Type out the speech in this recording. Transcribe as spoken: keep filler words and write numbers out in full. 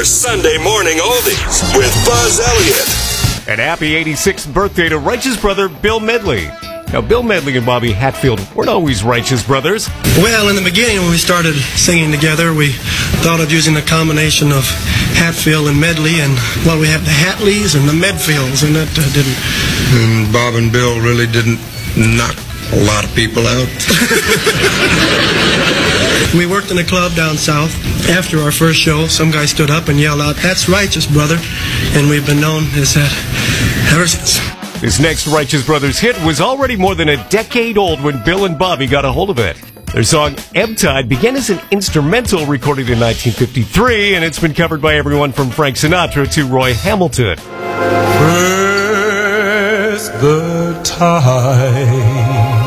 our Sunday morning oldies with Buzz Elliott. And happy eighty-sixth birthday to Righteous brother Bill Medley. Now, Bill Medley and Bobby Hatfield weren't always righteous brothers. Well, in the beginning, when we started singing together, we thought of using a combination of Hatfield and Medley, and, well, we have the Hatleys and the Medfields, and that uh, didn't... And Bob and Bill really didn't knock a lot of people out. We worked in a club down south. After our first show, some guy stood up and yelled out, "That's Righteous, brother," and we've been known as that ever since. This next Righteous Brothers hit was already more than a decade old when Bill and Bobby got a hold of it. Their song, Ebb Tide, began as an instrumental recorded in nineteen fifty-three, and it's been covered by everyone from Frank Sinatra to Roy Hamilton. First the tide